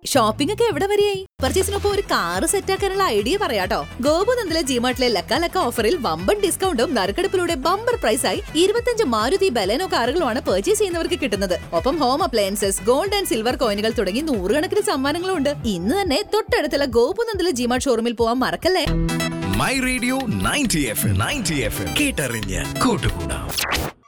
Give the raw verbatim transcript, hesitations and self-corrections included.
Shopping ഒക്കെ എവിടെ വരെയായി? പർച്ചേസിനൊപ്പം ഒരു കാറ് സെറ്റാക്കാനുള്ള ഐഡിയ പറയാട്ടോ. ഗോപുനന്ദിലെ ജിമാർട്ടിലെ ലക്ക ലക്ക ഓഫറിൽ വമ്പൻ ഡിസ്കൗണ്ടും നറുക്കെടുപ്പിലൂടെ ബമ്പർ പ്രൈസായി ഇരുപത്തഞ്ച് മാരുതി ബലേനോ കാറുകളുമാണ് പർച്ചേസ് ചെയ്യുന്നവർക്ക് കിട്ടുന്നത്. ഒപ്പം home appliances, gold and silver കോയിനുകൾ തുടങ്ങി നൂറുകണക്കിന് സമ്മാനങ്ങളും ഉണ്ട്. ഇന്ന് തന്നെ തൊട്ടടുത്തുള്ള ഗോപുനന്ദിലെ ജിമാർട്ട് ഷോറൂമിൽ പോവാൻ മറക്കല്ലേ. My radio ninety F M ninety F M കേട്ടറിഞ്ഞ് കൂട്ടുകൂടാം.